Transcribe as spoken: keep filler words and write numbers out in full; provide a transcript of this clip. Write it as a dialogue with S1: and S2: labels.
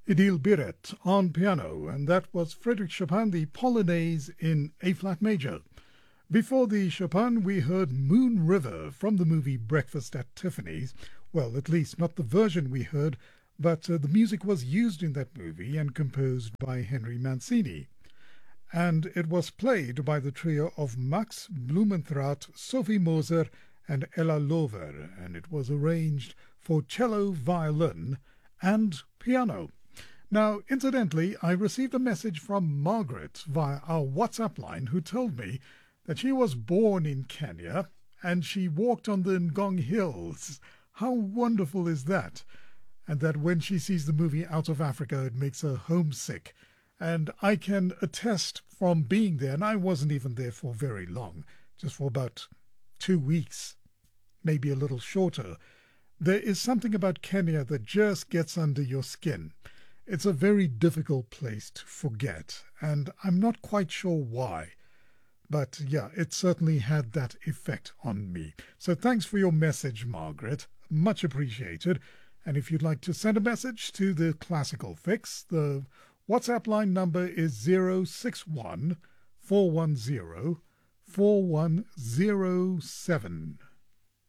S1: Idil Biret on piano, and that was Frédéric Chopin, the Polonaise in A-flat major. Before the Chopin, we heard Moon River from the movie Breakfast at Tiffany's. Well, at least not the version we heard, but uh, the music was used in that movie and composed by Henry Mancini. And it was played by the trio of Max Blumentraut, Sophie Moser, and Ella Lover, and it was arranged for cello, violin, and piano. Now, incidentally, I received a message from Margaret via our WhatsApp line who told me that she was born in Kenya and she walked on the Ngong Hills. How wonderful is that? And that when she sees the movie Out of Africa, it makes her homesick. And I can attest from being there, and I wasn't even there for very long, just for about two weeks, maybe a little shorter. There is something about Kenya that just gets under your skin. It's a very difficult place to forget, and I'm not quite sure why. But yeah, it certainly had that effect on me. So thanks for your message, Margaret. Much appreciated. And if you'd like to send a message to the Classical Fix, the WhatsApp line number is zero six one, four one zero, four one zero seven.